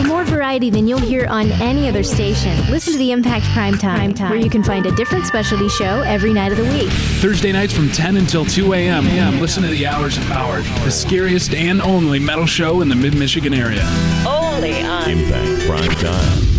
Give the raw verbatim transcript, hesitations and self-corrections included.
More variety than you'll hear on any other station. Listen to the Impact Primetime, Time, where you can find a different specialty show every night of the week. Thursday nights from ten until two a.m. Listen to the Hours of Power, the scariest and only metal show in the mid-Michigan area. Only on Impact Primetime.